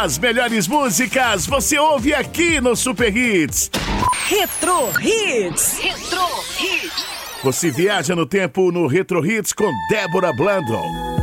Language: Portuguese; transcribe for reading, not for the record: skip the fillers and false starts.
As melhores músicas você ouve aqui no Super Hits. Retro Hits. Retro Hits. Você viaja no tempo no Retro Hits com Débora Blando.